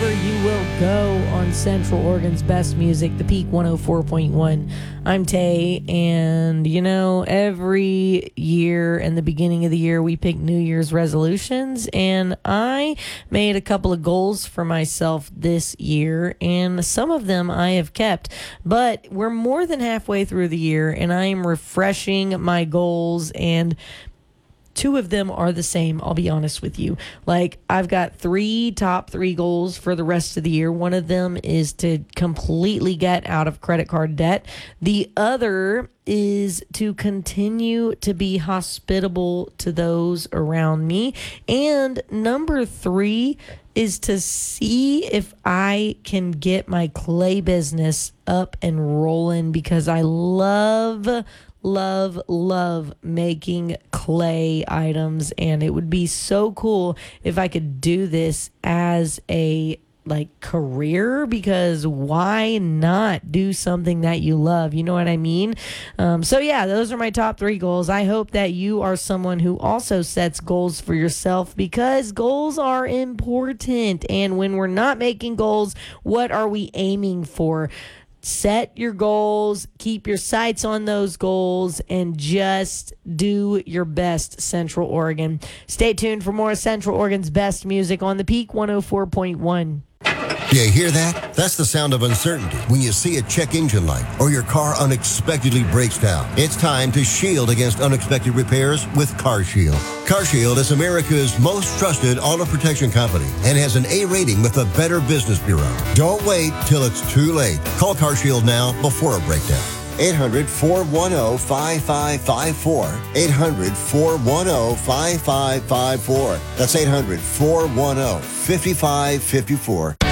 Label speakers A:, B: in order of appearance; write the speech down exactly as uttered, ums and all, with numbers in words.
A: wherever you will go on Central Oregon's best music, The Peak one oh four point one. I'm Tay, and you know, every year in the beginning of the year, we pick New Year's resolutions, and I made a couple of goals for myself this year, and some of them I have kept, but we're more than halfway through the year, and I am refreshing my goals, and two of them are the same, I'll be honest with you. Like, I've got three top three goals for the rest of the year. One of them is to completely get out of credit card debt. The other is to continue to be hospitable to those around me. And number three is to see if I can get my clay business up and rolling, because I love love love making clay items, and it would be so cool if I could do this as a like career, because why not do something that you love? You know what I mean? Um, so yeah, those are my top three goals. I hope that you are someone who also sets goals for yourself, because goals are important. And when we're not making goals, what are we aiming for? Set your goals, keep your sights on those goals, and just do your best, Central Oregon. Stay tuned for more Central Oregon's best music on The Peak one oh four point one.
B: You hear that? That's the sound of uncertainty when you see a check engine light or your car unexpectedly breaks down. It's time to shield against unexpected repairs with CarShield. CarShield is America's most trusted auto protection company and has an A rating with the Better Business Bureau. Don't wait till it's too late. Call CarShield now before a breakdown. eight hundred, four one zero, five five five four. eight hundred, four one zero, five five five four. That's eight hundred, four one zero, five five five four.